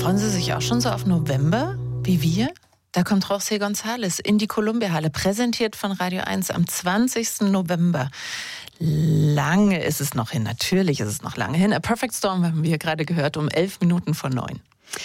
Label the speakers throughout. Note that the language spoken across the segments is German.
Speaker 1: Freuen Sie sich auch schon so auf November, wie wir? Da kommt José González in die Columbia-Halle, präsentiert von Radio 1 am 20. November. Lange ist es noch hin, natürlich ist es noch lange hin. A Perfect Storm haben wir gerade gehört, um 11 Minuten vor 9.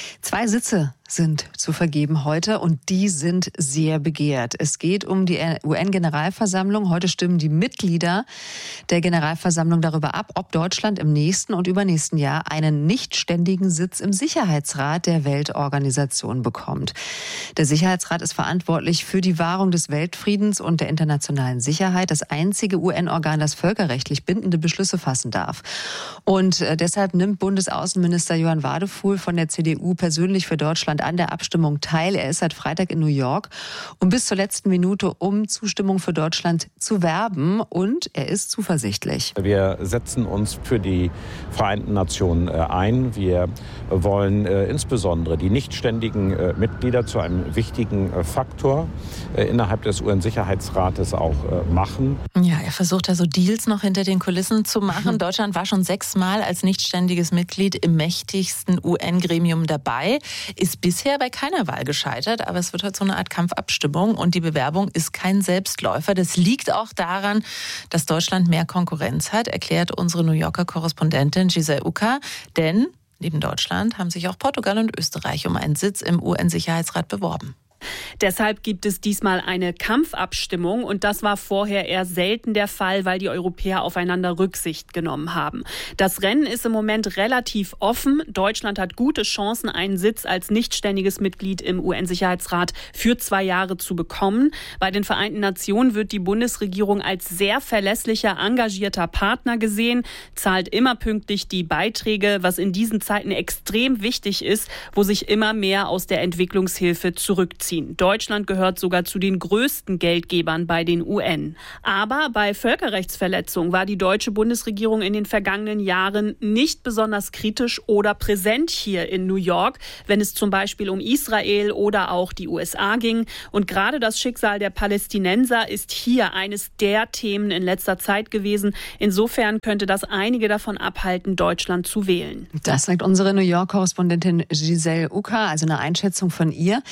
Speaker 2: 2 Sitze sind zu vergeben heute und die sind sehr begehrt. Es geht um die UN-Generalversammlung. Heute stimmen die Mitglieder der Generalversammlung darüber ab, ob Deutschland im nächsten und übernächsten Jahr einen nichtständigen Sitz im Sicherheitsrat der Weltorganisation bekommt. Der Sicherheitsrat ist verantwortlich für die Wahrung des Weltfriedens und der internationalen Sicherheit. Das einzige UN-Organ, das völkerrechtlich bindende Beschlüsse fassen darf. Und deshalb nimmt Bundesaußenminister Johann Wadefuhl von der CDU persönlich für Deutschland an der Abstimmung teil. Er ist seit Freitag in New York und bis zur letzten Minute, um Zustimmung für Deutschland zu werben. Und er ist zuversichtlich.
Speaker 3: Wir setzen uns für die Vereinten Nationen ein. Wir wollen insbesondere die nichtständigen Mitglieder zu einem wichtigen Faktor innerhalb des UN-Sicherheitsrates auch machen.
Speaker 1: Ja, er versucht da so Deals noch hinter den Kulissen zu machen. Deutschland war schon 6-mal als nichtständiges Mitglied im mächtigsten UN-Gremium dabei, ist bisher bei keiner Wahl gescheitert, aber es wird heute so eine Art Kampfabstimmung und die Bewerbung ist kein Selbstläufer. Das liegt auch daran, dass Deutschland mehr Konkurrenz hat, erklärt unsere New Yorker Korrespondentin Giselle Uka, denn neben Deutschland haben sich auch Portugal und Österreich um einen Sitz im UN-Sicherheitsrat beworben.
Speaker 4: Deshalb gibt es diesmal eine Kampfabstimmung und das war vorher eher selten der Fall, weil die Europäer aufeinander Rücksicht genommen haben. Das Rennen ist im Moment relativ offen. Deutschland hat gute Chancen, einen Sitz als nichtständiges Mitglied im UN-Sicherheitsrat für 2 Jahre zu bekommen. Bei den Vereinten Nationen wird die Bundesregierung als sehr verlässlicher, engagierter Partner gesehen, zahlt immer pünktlich die Beiträge, was in diesen Zeiten extrem wichtig ist, wo sich immer mehr aus der Entwicklungshilfe zurückziehen. Deutschland gehört sogar zu den größten Geldgebern bei den UN. Aber bei Völkerrechtsverletzungen war die deutsche Bundesregierung in den vergangenen Jahren nicht besonders kritisch oder präsent hier in New York, wenn es zum Beispiel um Israel oder auch die USA ging. Und gerade das Schicksal der Palästinenser ist hier eines der Themen in letzter Zeit gewesen. Insofern könnte das einige davon abhalten, Deutschland zu wählen.
Speaker 2: Das sagt unsere New York-Korrespondentin Giselle Uka, also eine Einschätzung von ihr.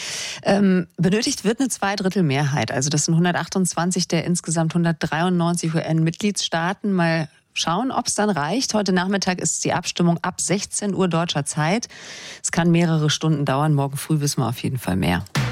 Speaker 2: Benötigt wird eine 2/3 also das sind 128 der insgesamt 193 UN-Mitgliedstaaten. Mal schauen, ob es dann reicht. Heute Nachmittag ist die Abstimmung ab 16 Uhr deutscher Zeit. Es kann mehrere Stunden dauern. Morgen früh wissen wir auf jeden Fall mehr.